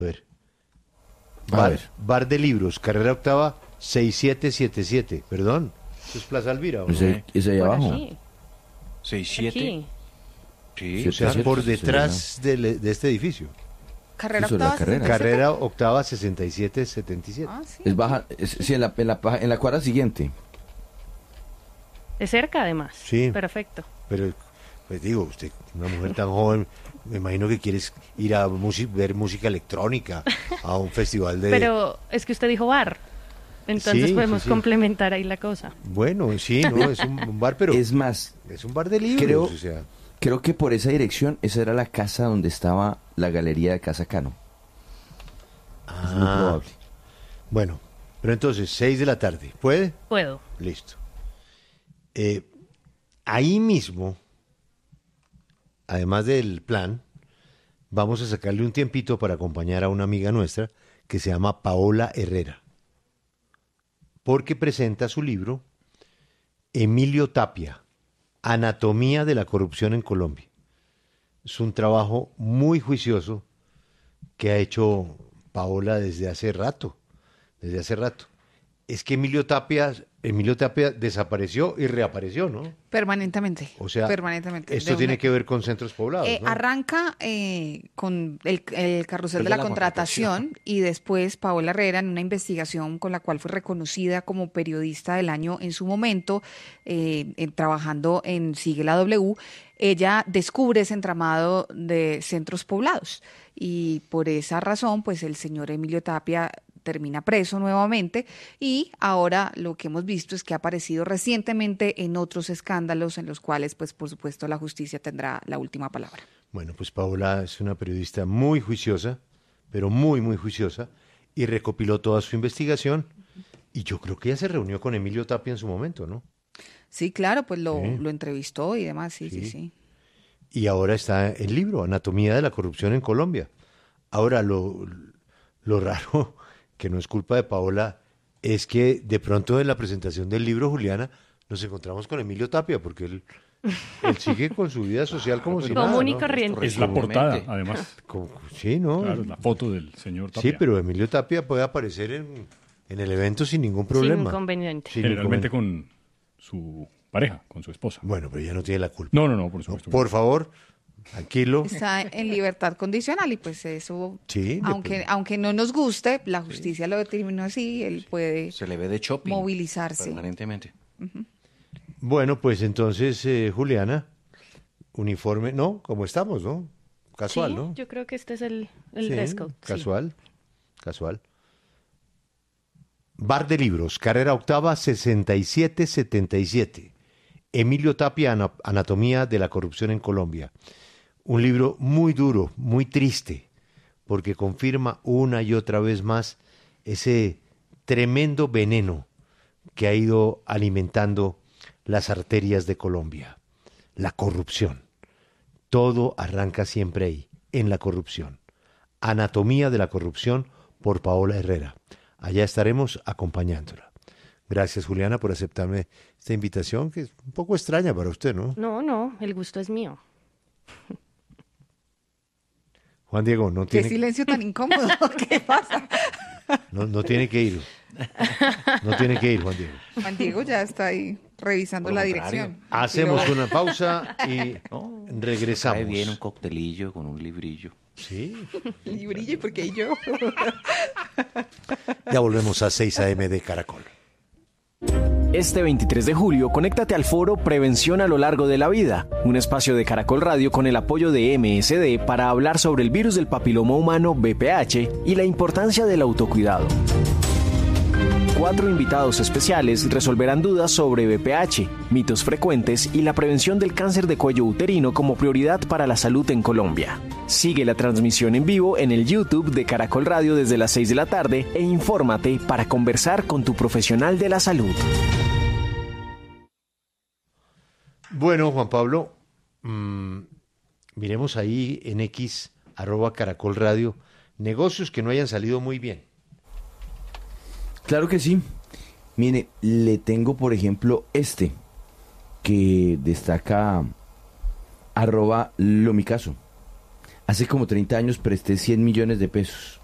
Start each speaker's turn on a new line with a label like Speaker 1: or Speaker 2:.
Speaker 1: A ver.
Speaker 2: A ver.
Speaker 1: Bar de Libros, carrera octava, 6777. Perdón. ¿Eso es Plaza Alvira? ¿O no?
Speaker 2: ¿Es ahí
Speaker 3: Por
Speaker 2: abajo?
Speaker 3: aquí,
Speaker 4: 6-7.
Speaker 3: aquí.
Speaker 4: Sí,
Speaker 1: O sea, es
Speaker 2: Sí,
Speaker 1: por
Speaker 2: sí,
Speaker 1: detrás de este edificio.
Speaker 5: Carrera
Speaker 2: Eso es la
Speaker 5: octava,
Speaker 2: carrera.
Speaker 5: 67.
Speaker 1: Carrera octava, 6777.
Speaker 5: Ah, sí.
Speaker 2: Es baja, sí, en la cuadra siguiente.
Speaker 3: Es cerca, además.
Speaker 1: Sí.
Speaker 3: Perfecto.
Speaker 1: Pero, pues digo, usted, una mujer tan joven, me imagino que quieres ir a ver música electrónica, a un festival de...
Speaker 3: Pero es que usted dijo bar. Entonces
Speaker 1: Sí,
Speaker 3: podemos
Speaker 1: sí.
Speaker 3: complementar ahí la cosa.
Speaker 1: Bueno, sí, ¿no? Es un bar, pero
Speaker 2: Es más,
Speaker 1: es un bar de libros,
Speaker 2: creo-
Speaker 1: o sea...
Speaker 2: creo que por esa dirección, esa era la casa donde estaba la galería de Casa Cano. Es muy probable.
Speaker 1: Bueno, pero entonces, 6 de la tarde, ¿puede?
Speaker 3: Puedo.
Speaker 1: Listo. Ahí mismo, además del plan, vamos a sacarle un tiempito para acompañar a una amiga nuestra que se llama Paola Herrera, porque presenta su libro Emilio Tapia, Anatomía de la corrupción en Colombia. Es un trabajo muy juicioso que ha hecho Paola desde hace rato, Es que Emilio Tapia desapareció y reapareció, ¿no?
Speaker 5: Permanentemente.
Speaker 1: O sea,
Speaker 5: permanentemente.
Speaker 1: esto tiene que ver con centros poblados, ¿no?
Speaker 5: Arranca con el carrusel de la contratación y después Paola Herrera, en una investigación con la cual fue reconocida como periodista del año en su momento, trabajando en Sigue la W, ella descubre ese entramado de centros poblados y por esa razón, pues el señor Emilio Tapia termina preso nuevamente y ahora lo que hemos visto es que ha aparecido recientemente en otros escándalos en los cuales, pues por supuesto, la justicia tendrá la última palabra.
Speaker 1: Bueno, pues Paola es una periodista muy juiciosa, pero muy, muy juiciosa, y recopiló toda su investigación, y yo creo que ella se reunió con Emilio Tapia en su momento, ¿no?
Speaker 5: Sí, claro, pues lo
Speaker 1: Sí.
Speaker 5: entrevistó y demás, sí.
Speaker 1: Y ahora está el libro, Anatomía de la corrupción en Colombia. Ahora, lo raro, que no es culpa de Paola, es que de pronto en la presentación del libro, Juliana, nos encontramos con Emilio Tapia, porque él sigue con su vida social como si nada,
Speaker 3: Común y
Speaker 1: ¿no?
Speaker 3: corriente.
Speaker 4: Es la portada, además.
Speaker 1: Sí, ¿no?
Speaker 4: Claro, la foto del señor Tapia.
Speaker 1: Sí, pero Emilio Tapia puede aparecer en el evento sin ningún problema.
Speaker 3: Sin inconveniente.
Speaker 1: Sin
Speaker 4: Generalmente
Speaker 1: inconveniente.
Speaker 4: con su pareja, con su esposa.
Speaker 1: Bueno, pero ella no tiene la culpa.
Speaker 4: No, por supuesto.
Speaker 1: Por favor, tranquilo.
Speaker 5: Está en libertad condicional y pues eso,
Speaker 1: Sí,
Speaker 5: aunque no nos guste, la justicia lo determinó así, él puede
Speaker 4: Se le ve de shopping.
Speaker 5: movilizarse.
Speaker 4: Permanentemente.
Speaker 1: Bueno, pues entonces, Juliana, uniforme, ¿no? Como estamos, ¿no? Casual,
Speaker 3: Sí,
Speaker 1: ¿no?
Speaker 3: yo creo que este es el
Speaker 1: Sí,
Speaker 3: dress code. Sí.
Speaker 1: Casual. Bar de Libros, carrera octava, 6777. Emilio Tapia, Anatomía de la corrupción en Colombia. Un libro muy duro, muy triste, porque confirma una y otra vez más ese tremendo veneno que ha ido alimentando las arterias de Colombia. La corrupción. Todo arranca siempre ahí, en la corrupción. Anatomía de la corrupción por Paola Herrera. Allá estaremos acompañándola. Gracias, Juliana, por aceptarme esta invitación, que es un poco extraña para usted, ¿no?
Speaker 3: No, el gusto es mío.
Speaker 1: Juan Diego, no
Speaker 5: Qué
Speaker 1: tiene,
Speaker 5: silencio tan incómodo, ¿qué pasa?
Speaker 1: no tiene que ir. No tiene que ir, Juan Diego.
Speaker 5: Juan Diego ya está ahí revisando
Speaker 4: Por lo
Speaker 5: la
Speaker 4: contrario.
Speaker 5: dirección.
Speaker 1: Hacemos una pausa y
Speaker 4: No,
Speaker 1: regresamos.
Speaker 4: Cae bien un coctelillo con un librillo.
Speaker 1: Sí,
Speaker 5: Y brille porque yo.
Speaker 1: ya volvemos a 6 a.m. de Caracol.
Speaker 6: Este 23 de julio, conéctate al foro Prevención a lo largo de la vida, un espacio de Caracol Radio con el apoyo de MSD para hablar sobre el virus del papiloma humano VPH y la importancia del autocuidado. 4 invitados especiales resolverán dudas sobre VPH, mitos frecuentes y la prevención del cáncer de cuello uterino como prioridad para la salud en Colombia. Sigue la transmisión en vivo en el YouTube de Caracol Radio desde las 6 de la tarde e infórmate para conversar con tu profesional de la salud.
Speaker 1: Bueno, Juan Pablo, miremos ahí en X, @Caracol Radio, negocios que no hayan salido muy bien.
Speaker 2: Claro que sí. Mire, le tengo, por ejemplo, que destaca @Lomicaso. Hace como 30 años presté 100 millones de pesos.